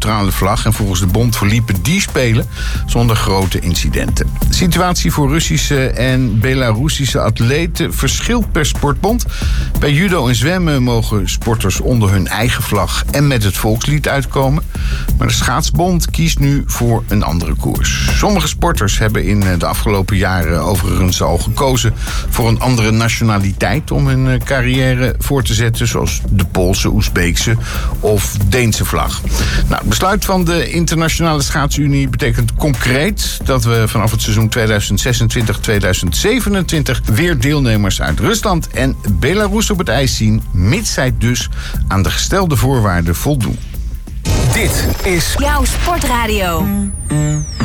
neutrale vlag. En volgens de bond verliepen die Spelen zonder grote incidenten. De situatie voor Russische en Belarussische atleten verschilt per sportbond. Bij judo en zwemmen mogen sporters onder hun eigen vlag en met het volkslied uitkomen. Maar de schaatsbond kiest nu voor een andere koers. Sommige sporters hebben in de afgelopen jaren overigens al gekozen voor een andere nationaliteit om hun carrière voor te zetten, zoals de Poolse, Oezbeekse of Deense vlag. Nou, het besluit van de Internationale Schaatsunie betekent concreet dat we vanaf het seizoen 2026-2027 weer deelnemers uit Rusland en Belarus op het ijs zien, mits zij dus aan de gestelde voorwaarden voldoen. Dit is jouw sportradio.